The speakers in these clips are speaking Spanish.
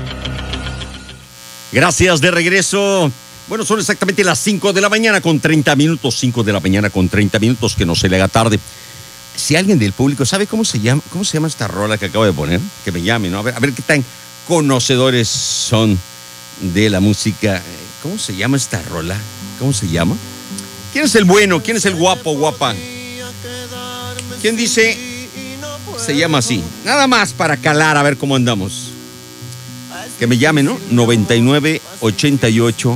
Gracias, de regreso. Bueno, son exactamente las 5 de la mañana con 30 minutos. 5 de la mañana con 30 minutos, que no se le haga tarde. Si alguien del público sabe cómo se llama esta rola que acabo de poner, que me llame, ¿no? A ver qué tan conocedores son de la música. ¿Cómo se llama esta rola? ¿Cómo se llama? ¿Quién es el bueno? ¿Quién es el guapo, guapa? ¿Quién dice? Se llama así. Nada más para calar, a ver cómo andamos. Que me llame, ¿no? 99 88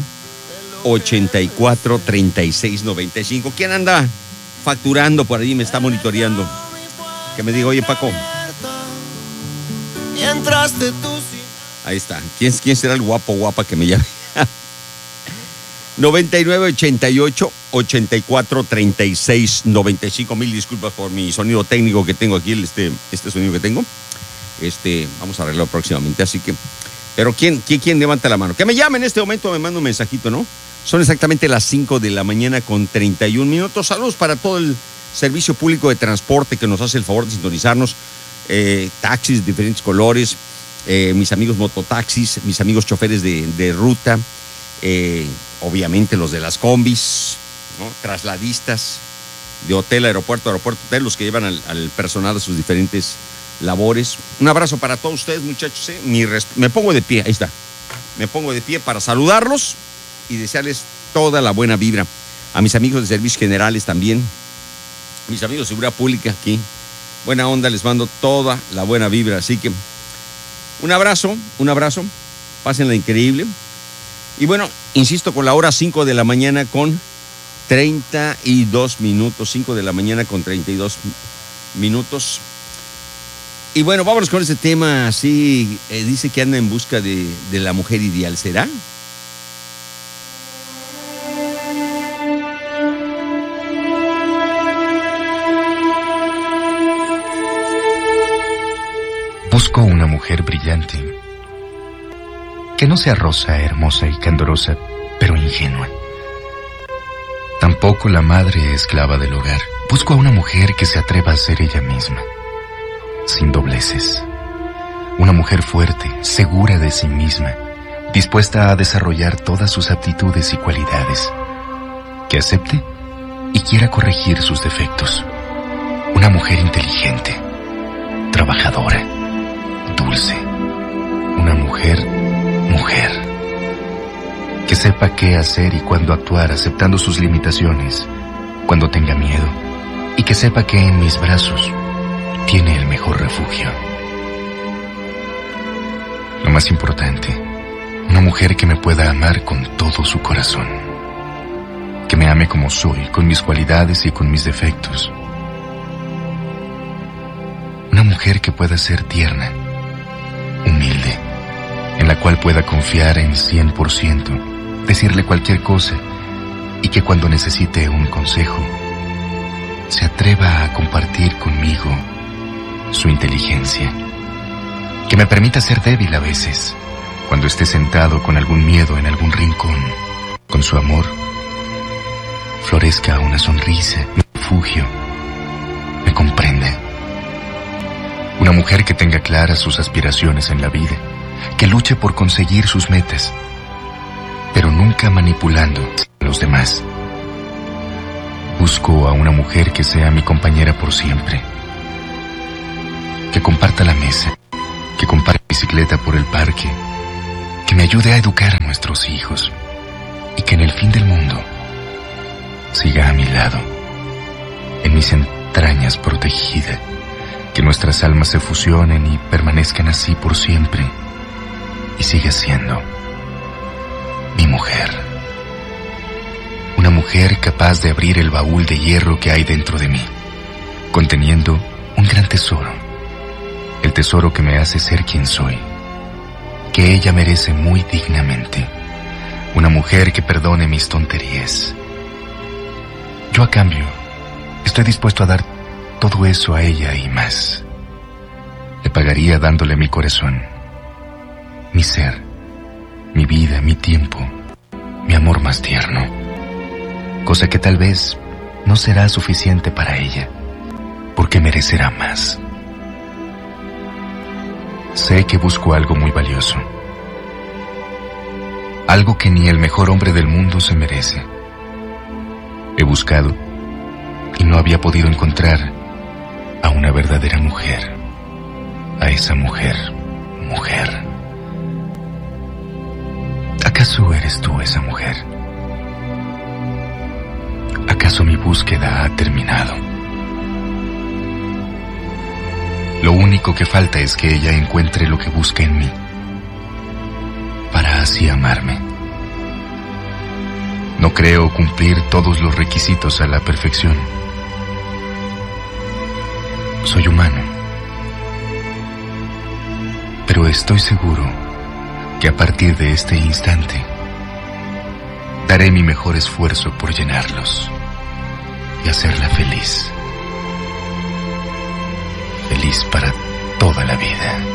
84 36 95. ¿Quién anda facturando por ahí? Me está monitoreando. Que me diga, oye, Paco. Ahí está. ¿Quién será el guapo, guapa que me llame? 99 88 84 36 95. Mil disculpas por mi sonido técnico que tengo aquí, este sonido que tengo. Vamos a arreglarlo próximamente, así que. Pero ¿quién levanta la mano? Que me llame en este momento, me manda un mensajito, ¿no? Son exactamente las 5 de la mañana con 31 minutos. Saludos para todo el servicio público de transporte que nos hace el favor de sintonizarnos. Taxis de diferentes colores, mis amigos mototaxis, mis amigos choferes de ruta, obviamente los de las combis, ¿no? Trasladistas de hotel, aeropuerto, hotel, los que llevan al personal a sus diferentes labores. Un abrazo para todos ustedes, muchachos. Me pongo de pie, ahí está. Me pongo de pie para saludarlos y desearles toda la buena vibra. A mis amigos de servicios generales también, mis amigos de seguridad pública aquí, buena onda, les mando toda la buena vibra. Así que un abrazo, pásenla increíble. Y bueno, insisto, con la hora 5 de la mañana con 32 minutos, 5 de la mañana con 32 minutos. Y bueno, vámonos con este tema. Así dice que anda en busca de la mujer ideal. ¿Será? Busco una mujer brillante, que no sea rosa, hermosa y candorosa, pero ingenua. Tampoco la madre esclava del hogar. Busco a una mujer que se atreva a ser ella misma, sin dobleces. Una mujer fuerte, segura de sí misma, dispuesta a desarrollar todas sus aptitudes y cualidades, que acepte y quiera corregir sus defectos. Una mujer inteligente, trabajadora, dulce. Una mujer, que sepa qué hacer y cuándo actuar, aceptando sus limitaciones, cuando tenga miedo, y que sepa que en mis brazos tiene el mejor refugio. Lo más importante, una mujer que me pueda amar con todo su corazón, que me ame como soy, con mis cualidades y con mis defectos. Una mujer que pueda ser tierna, humilde, en la cual pueda confiar en 100%, decirle cualquier cosa, y que cuando necesite un consejo, se atreva a compartir conmigo su inteligencia, que me permita ser débil a veces, cuando esté sentado con algún miedo en algún rincón. Con su amor florezca una sonrisa, mi refugio, me comprenda. Una mujer que tenga claras sus aspiraciones en la vida, que luche por conseguir sus metas, pero nunca manipulando a los demás. Busco a una mujer que sea mi compañera por siempre, que comparta la mesa, que comparte bicicleta por el parque, que me ayude a educar a nuestros hijos y que en el fin del mundo siga a mi lado, en mis entrañas protegida, que nuestras almas se fusionen y permanezcan así por siempre y siga siendo mi mujer. Una mujer capaz de abrir el baúl de hierro que hay dentro de mí, conteniendo un gran tesoro, el tesoro que me hace ser quien soy, que ella merece muy dignamente. Una mujer que perdone mis tonterías. Yo a cambio estoy dispuesto a dar todo eso a ella y más. Le pagaría dándole mi corazón, mi ser, mi vida, mi tiempo, mi amor más tierno, cosa que tal vez no será suficiente para ella, porque merecerá más. Sé que busco algo muy valioso, algo que ni el mejor hombre del mundo se merece. He buscado y no había podido encontrar a una verdadera mujer, a esa mujer. ¿Acaso eres tú esa mujer? ¿Acaso mi búsqueda ha terminado? Lo único que falta es que ella encuentre lo que busca en mí, para así amarme. No creo cumplir todos los requisitos a la perfección. Soy humano, pero estoy seguro que a partir de este instante daré mi mejor esfuerzo por llenarlos y hacerla feliz. Feliz para toda la vida.